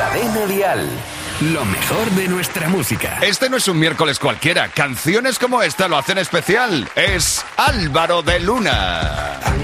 Cadena Dial. Lo mejor de nuestra música. Este no es un miércoles cualquiera. Canciones como esta lo hacen especial. Es Álvaro de Luna.